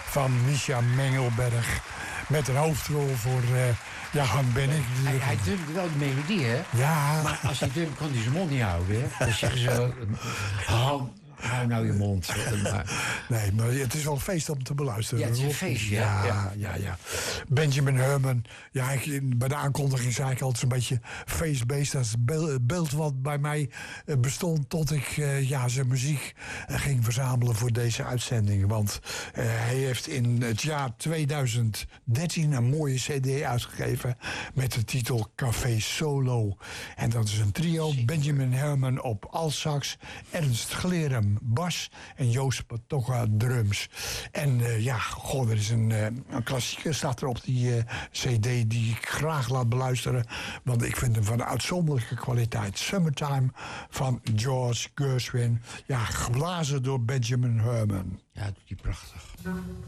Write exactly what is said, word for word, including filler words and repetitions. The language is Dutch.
van Misha Mengelberg. Met een hoofdrol voor uh, ja, Han Benning. Hij, hij dumpt wel de melodie, hè? Ja. Maar als hij dumpt, kan hij zijn mond niet houden, hè? Dan zeggen ze... Han, hou nou je mond. Nee, maar het is wel een feest om te beluisteren. Ja, het is een feestje. Ja, ja, ja, ja. Benjamin Herman. Ja, ik, bij de aankondiging zei ik altijd een beetje face-based. Dat is het beeld wat bij mij bestond tot ik uh, ja, zijn muziek ging verzamelen voor deze uitzending. Want uh, hij heeft in het jaar tweeduizend dertien een mooie cd uitgegeven met de titel Café Solo. En dat is een trio. Benjamin Herman op altsax, Ernst Glerum bas en Joost Patoga drums. En uh, ja, goh, er is een, uh, een klassieker staat er op die uh, cd die ik graag laat beluisteren, want ik vind hem van uitzonderlijke kwaliteit. Summertime van George Gershwin. Ja, geblazen door Benjamin Herman. Ja, doet hij prachtig.